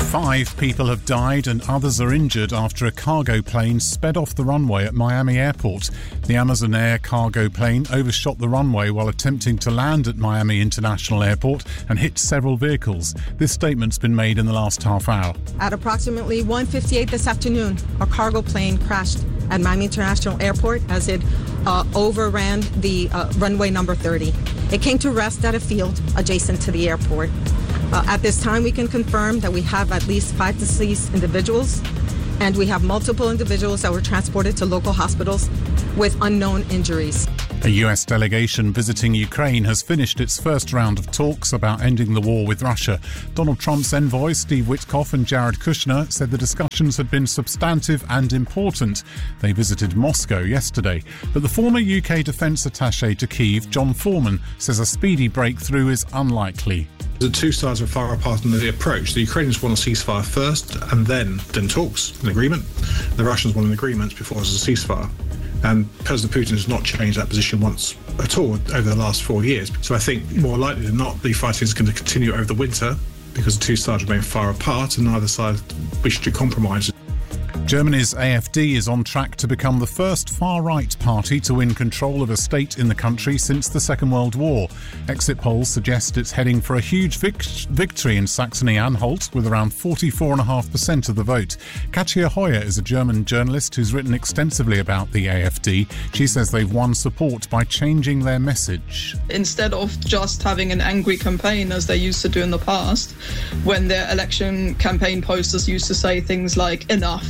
5 people have died and others are injured after a cargo plane sped off the runway at Miami Airport. The Amazon Air cargo plane overshot the runway while attempting to land at Miami International Airport and hit several vehicles. This statement's been made in the last half hour. At approximately 1:58 this afternoon, a cargo plane crashed at Miami International Airport as it overran the runway number 30. It came to rest at a field adjacent to the airport. At this time, we can confirm that we have at least 5 deceased individuals, and we have multiple individuals that were transported to local hospitals with unknown injuries. A US delegation visiting Ukraine has finished its first round of talks about ending the war with Russia. Donald Trump's envoys, Steve Witkoff and Jared Kushner, said the discussions had been substantive and important. They visited Moscow yesterday. But the former UK defence attaché to Kyiv, John Foreman, says a speedy breakthrough is unlikely. The two sides are far apart in the approach. The Ukrainians want a ceasefire first and then talks, an agreement. The Russians want an agreement before there's a ceasefire. And President Putin has not changed that position once at all over the last 4 years. So I think more likely than not, the fighting is going to continue over the winter because the two sides remain far apart and neither side wish to compromise. Germany's AfD is on track to become the first far-right party to win control of a state in the country since the Second World War. Exit polls suggest it's heading for a huge victory in Saxony-Anhalt with around 44.5% of the vote. Katja Hoyer is a German journalist who's written extensively about the AfD. She says they've won support by changing their message. Instead of just having an angry campaign as they used to do in the past, when their election campaign posters used to say things like "enough!"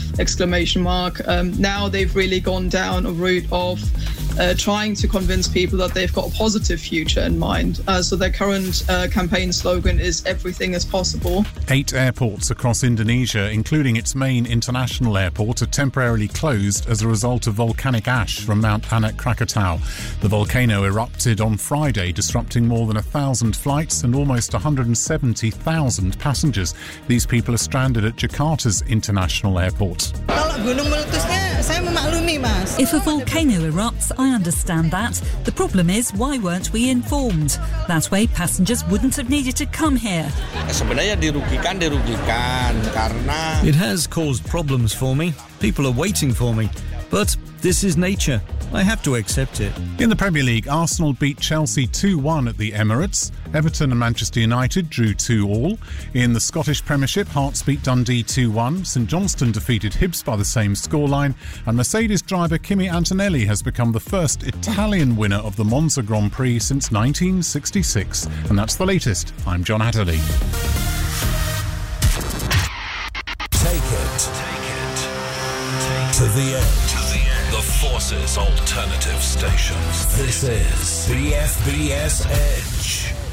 Now they've really gone down a route of trying to convince people that they've got a positive future in mind. So their current campaign slogan is "everything is possible." 8 airports across Indonesia, including its main international airport, are temporarily closed as a result of volcanic ash from Mount Anak Krakatau. The volcano erupted on Friday, disrupting more than 1,000 flights and almost 170,000 passengers. These people are stranded at Jakarta's international airport. If a volcano erupts, I understand that. The problem is, why weren't we informed? That way, passengers wouldn't have needed to come here. It has caused problems for me. People are waiting for me. But this is nature. I have to accept it. In the Premier League, Arsenal beat Chelsea 2-1 at the Emirates. Everton and Manchester United drew 2-2. In the Scottish Premiership, Hearts beat Dundee 2-1. St Johnstone defeated Hibs by the same scoreline. And Mercedes driver Kimi Antonelli has become the first Italian winner of the Monza Grand Prix since 1966. And that's the latest. I'm John Hatterley. Take it to the edge. The Forces Alternative Station. This is the FBS Edge.